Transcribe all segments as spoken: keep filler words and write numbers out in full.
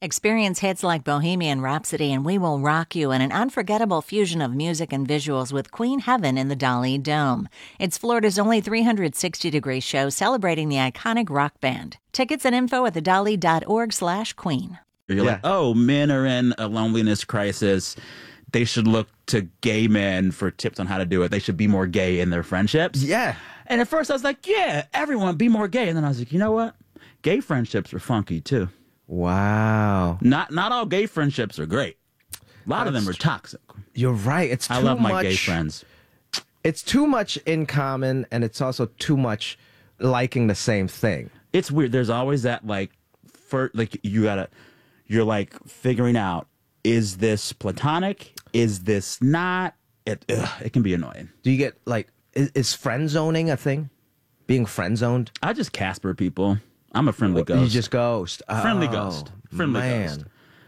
Experience hits like Bohemian Rhapsody and We Will Rock You in an unforgettable fusion of music and visuals with Queen Heaven in the Dali Dome. It's Florida's only three hundred sixty degree show celebrating the iconic rock band. Tickets and info at the dali dot org slash queen. You're Yeah. like, oh, men are in a loneliness crisis. They should look to gay men for tips on how to do it. They should be more gay in their friendships. Yeah. And at first I was like, yeah, everyone be more gay. And then I was like, you know what? Gay friendships are funky too. Wow. Not not all gay friendships are great. A lot of them are toxic. You're right. It's too I love my much, gay friends. It's too much in common, and it's also too much liking the same thing. It's weird. There's always that like, for like you gotta, you're like figuring out, is this platonic? Is this not? It ugh, it can be annoying. Do you get like is, is friend zoning a thing? Being friend zoned? I just Casper people. I'm a friendly You ghost. just ghost. friendly Oh, ghost. Friendly man. ghost.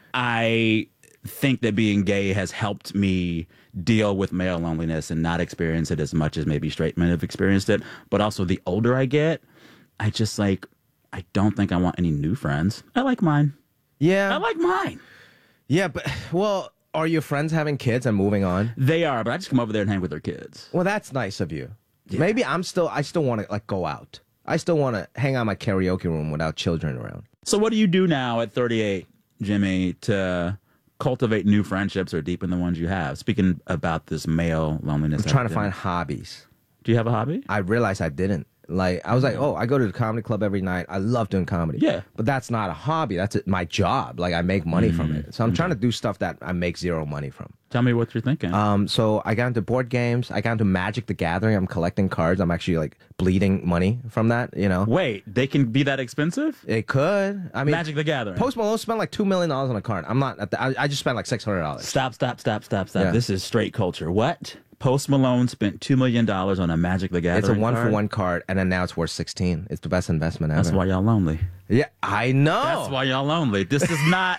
I think that being gay has helped me deal with male loneliness and not experience it as much as maybe straight men have experienced it. But also, the older I get, I just like, I don't think I want any new friends. I like mine. Yeah. I like mine. Yeah, but well, are your friends having kids and moving on? They are, but I just come over there and hang with their kids. Well, that's nice of you. Maybe I'm still I still want to like go out. I still want to hang out in my karaoke room without children around. So what do you do now at thirty-eight, Jimmy, to cultivate new friendships or deepen the ones you have? Speaking about this male loneliness. I'm trying to epidemic. find hobbies. Do you have a hobby? I realized I didn't. Like I was like, oh, I go to the comedy club every night. I love doing comedy. Yeah. But that's not a hobby. That's my job. Like I make money from it. So I'm trying to do stuff that I make zero money from. Tell me what you're thinking. Um, so I got into board games. I got into Magic the Gathering. I'm collecting cards. I'm actually like bleeding money from that, you know. Wait, they can be that expensive? It could. I mean, Magic the Gathering. Post Malone spent like two million dollars on a card. I'm not. At the, I, I just spent like six hundred dollars. Stop, stop, stop, stop, stop. Yeah. This is straight culture. What? Post Malone spent two million dollars on a Magic the Gathering It's a one card? for one card, and then now it's worth sixteen. It's the best investment ever. That's why y'all lonely. Yeah, I know. That's why y'all lonely. This is not...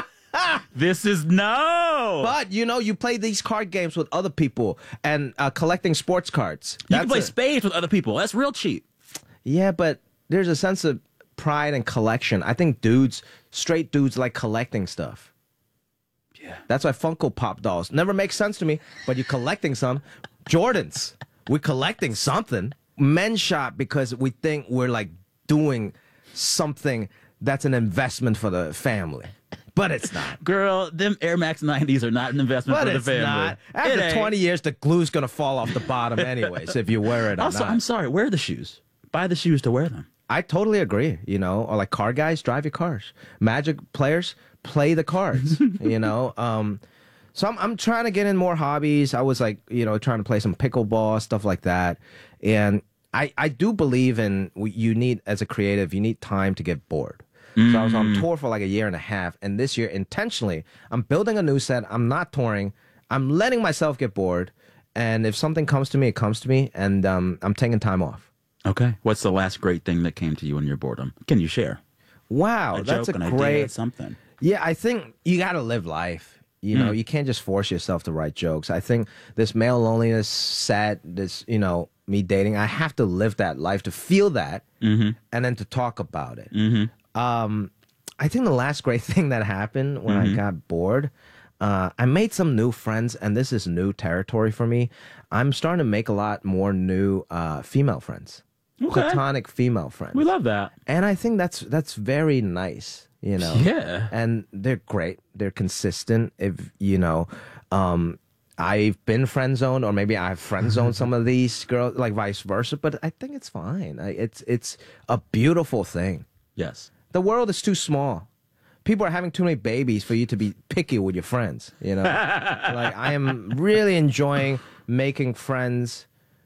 This is no. But you know, you play these card games with other people and uh, collecting sports cards. You can play a- spades with other people. That's real cheap. Yeah, but there's a sense of pride and collection. I think dudes, straight dudes, like collecting stuff. Yeah. That's why Funko Pop dolls never make sense to me. But you're collecting some Jordans. We're collecting something. Men shop because we think we're like doing something that's an investment for the family. But it's not. Girl, them Air Max nineties are not an investment But for the it's family. not. It After ain't. twenty years, the glue's gonna fall off the bottom anyways if you wear it or Also, not. I'm sorry. Wear the shoes. Buy the shoes to wear them. I totally agree. You know, or like car guys, drive your cars. Magic players, play the cards. you know, um, so I'm I'm trying to get in more hobbies. I was like, you know, trying to play some pickleball stuff like that, and I I do believe in you need as a creative, you need time to get bored. So I was on tour for like a year and a half, and this year intentionally, I'm building a new set. I'm not touring. I'm letting myself get bored, and if something comes to me, it comes to me, and um, I'm taking time off. Okay. What's the last great thing that came to you in your boredom? Can you share? Wow, A that's joke, a an idea, great something. Yeah, I think you got to live life. You know, Mm. you can't just force yourself to write jokes. I think this male loneliness, sad, this, you know, me dating, I have to live that life to feel that Mm-hmm. and then to talk about it. Mm-hmm. Um, I think the last great thing that happened when Mm-hmm. I got bored, uh, I made some new friends, and this is new territory for me. I'm starting to make a lot more new uh, female friends, Okay. platonic female friends. We love that. And I think that's that's very nice, you know. Yeah. And they're great. They're consistent. If you know, um, I've been friend zoned, or maybe I've friend zoned some of these girls, like vice versa. But I think it's fine. I, it's it's a beautiful thing. Yes. The world is too small. People are having too many babies for you to be picky with your friends. You know, like I am really enjoying making friends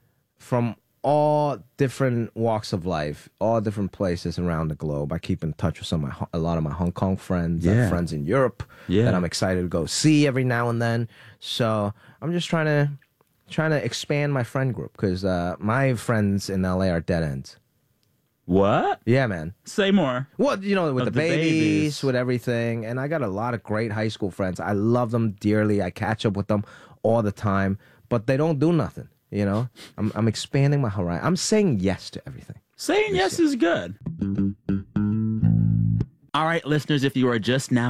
from all different walks of life, all different places around the globe. I keep in touch with some of my, a lot of my Hong Kong friends, I have Yeah. friends in Europe Yeah. that I'm excited to go see every now and then. So I'm just trying to trying to expand my friend group because uh, my friends in L A are dead ends. What? Yeah, man. Say more. Well, you know, with Of the, the babies, babies. with everything. And I got a lot of great high school friends. I love them dearly. I catch up with them all the time, but they don't do nothing. You know, I'm, I'm expanding my horizon. I'm saying yes to everything. Saying yes is good. All right, listeners, if you are just now